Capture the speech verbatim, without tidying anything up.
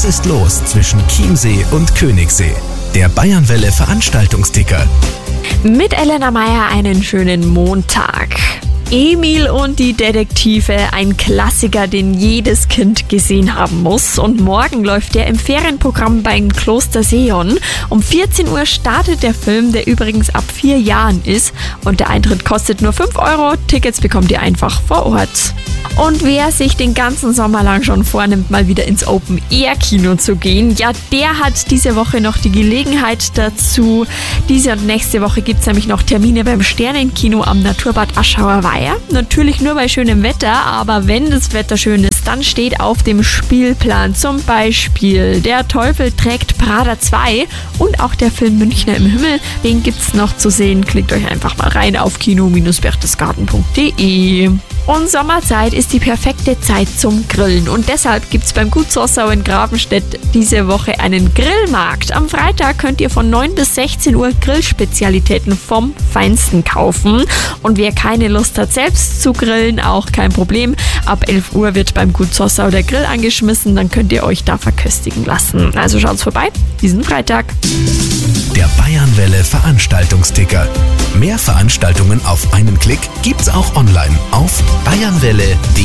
ist los zwischen Chiemsee und Königssee? Der Bayernwelle Veranstaltungsticker. Mit Elena Meyer einen schönen Montag. Emil und die Detektive, ein Klassiker, den jedes Kind gesehen haben muss. Und morgen läuft der im Ferienprogramm beim Kloster Seeon. Um vierzehn Uhr startet der Film, der übrigens ab vier Jahren ist. Und der Eintritt kostet nur fünf Euro. Tickets bekommt ihr einfach vor Ort. Und wer sich den ganzen Sommer lang schon vornimmt, mal wieder ins Open-Air-Kino zu gehen, ja, der hat diese Woche noch die Gelegenheit dazu. Diese und nächste Woche gibt es nämlich noch Termine beim Sternenkino am Naturbad Aschauer Weiher. Natürlich nur bei schönem Wetter, aber wenn das Wetter schön ist, dann steht auf dem Spielplan zum Beispiel Der Teufel trägt Prada zwei und auch der Film Münchner im Himmel. Den gibt's noch zu sehen. Klickt euch einfach mal rein auf kino Bindestrich berchtesgaden punkt de. Und Sommerzeit ist die perfekte Zeit zum Grillen. Und deshalb gibt es beim Gut Sossau in Gravenstedt diese Woche einen Grillmarkt. Am Freitag könnt ihr von neun bis sechzehn Uhr Grillspezialitäten vom Feinsten kaufen. Und wer keine Lust hat, selbst zu grillen, auch kein Problem. Ab elf Uhr wird beim Gut Sossau der Grill angeschmissen. Dann könnt ihr euch da verköstigen lassen. Also schaut's vorbei, diesen Freitag. Der Bayernwelle Veranstaltungsticker. Mehr Veranstaltungen auf einen Klick gibt's auch online auf bayernwelle punkt de.